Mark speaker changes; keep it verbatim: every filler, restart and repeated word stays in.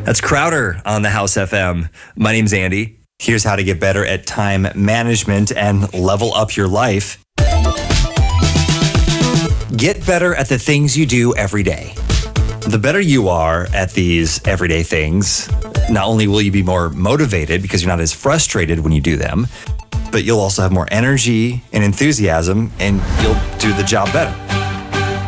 Speaker 1: That's Crowder on the House F M. My name's Andy. Here's how to get better at time management and level up your life. Get better at the things you do every day. The better you are at these everyday things, not only will you be more motivated because you're not as frustrated when you do them, but you'll also have more energy and enthusiasm and you'll do the job better.